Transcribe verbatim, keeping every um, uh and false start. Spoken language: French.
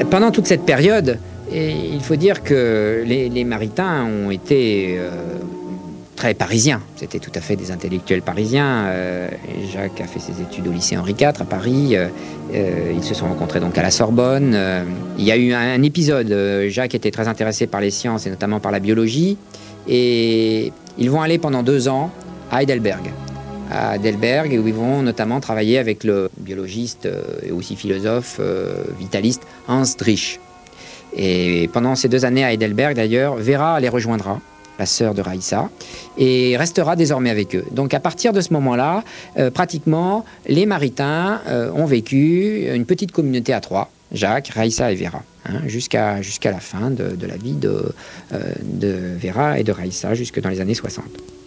pendant toute cette période, et il faut dire que les, les Maritains ont été euh, très parisiens. C'était tout à fait des intellectuels parisiens. Euh, Jacques a fait ses études au lycée Henri quatre à Paris. Euh, euh, ils se sont rencontrés donc à la Sorbonne. Euh, il y a eu un, un épisode. Euh, Jacques était très intéressé par les sciences et notamment par la biologie. Et ils vont aller pendant deux ans à Heidelberg. à Heidelberg, où ils vont notamment travailler avec le biologiste et aussi philosophe vitaliste Hans Driesch. Et pendant ces deux années à Heidelberg, d'ailleurs, Vera les rejoindra, la sœur de Raïssa, et restera désormais avec eux. Donc à partir de ce moment-là, euh, pratiquement, les Maritains euh, ont vécu une petite communauté à trois, Jacques, Raïssa et Vera, hein, jusqu'à jusqu'à la fin de, de la vie de, euh, de Vera et de Raïssa, jusque dans les années soixante.